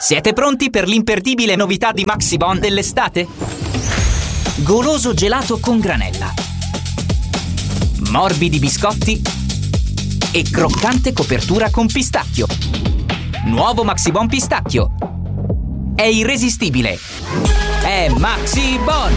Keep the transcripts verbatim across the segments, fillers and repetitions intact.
Siete pronti per l'imperdibile novità di Maxibon dell'estate? Goloso gelato con granella, morbidi biscotti e croccante copertura con pistacchio. Nuovo Maxibon pistacchio. È irresistibile. È Maxibon.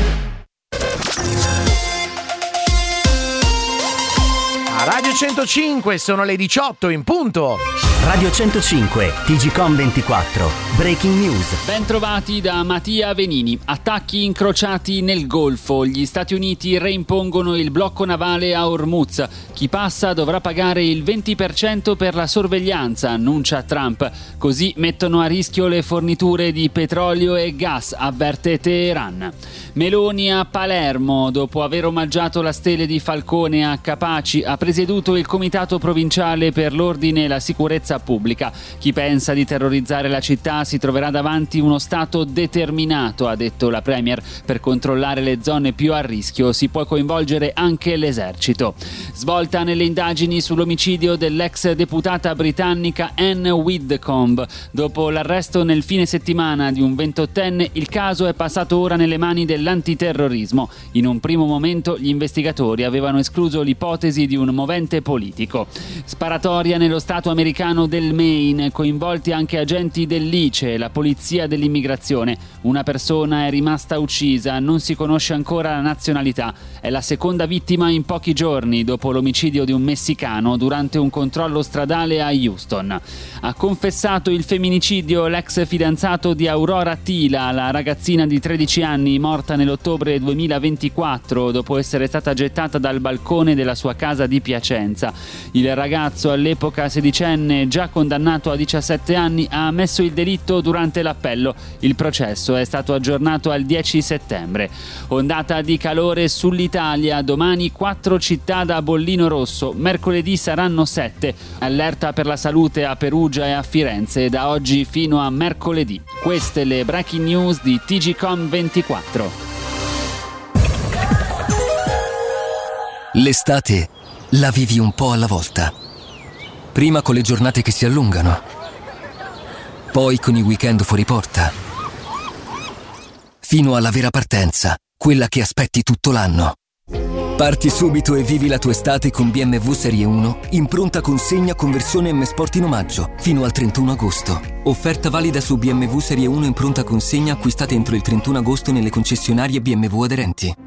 A Radio centocinque sono le diciotto in punto. Radio centocinque, T G Com ventiquattro, Breaking News. Ben trovati da Mattia Venini. Attacchi incrociati nel Golfo. Gli Stati Uniti reimpongono il blocco navale a Hormuz. Chi passa dovrà pagare il venti per cento per la sorveglianza, annuncia Trump. Così mettono a rischio le forniture di petrolio e gas, avverte Teheran. Meloni a Palermo. Dopo aver omaggiato la stele di Falcone a Capaci, ha presieduto il Comitato Provinciale per l'Ordine e la Sicurezza Pubblica. Chi pensa di terrorizzare la città si troverà davanti uno Stato determinato, ha detto la Premier. Per controllare le zone più a rischio si può coinvolgere anche l'esercito. Svolta nelle indagini sull'omicidio dell'ex deputata britannica Anne Widdecombe. Dopo l'arresto nel fine settimana di un ventottenne, il caso è passato ora nelle mani dell'antiterrorismo. In un primo momento gli investigatori avevano escluso l'ipotesi di un movente politico. Sparatoria nello Stato americano del Maine, coinvolti anche agenti dell'I C E e la polizia dell'immigrazione. Una persona è rimasta uccisa, non si conosce ancora la nazionalità. È la seconda vittima in pochi giorni dopo l'omicidio di un messicano durante un controllo stradale a Houston. Ha confessato il femminicidio l'ex fidanzato di Aurora Tila, la ragazzina di tredici anni morta nell'ottobre duemilaventiquattro dopo essere stata gettata dal balcone della sua casa di Piacenza. Il ragazzo, all'epoca sedicenne, già condannato a diciassette anni, ha ammesso il delitto durante l'appello. Il processo è stato aggiornato al dieci settembre. Ondata di calore sull'Italia, domani quattro città da bollino rosso, mercoledì saranno sette. Allerta per la salute a Perugia e a Firenze da oggi fino a mercoledì. Queste le breaking news di T G Com ventiquattro. L'estate la vivi un po' alla volta. Prima con le giornate che si allungano, poi con i weekend fuori porta, fino alla vera partenza, quella che aspetti tutto l'anno. Parti subito e vivi la tua estate con B M W Serie uno in pronta consegna con versione M Sport in omaggio fino al trentuno agosto. Offerta valida su B M W Serie uno in pronta consegna acquistate entro il trentuno agosto nelle concessionarie B M W aderenti.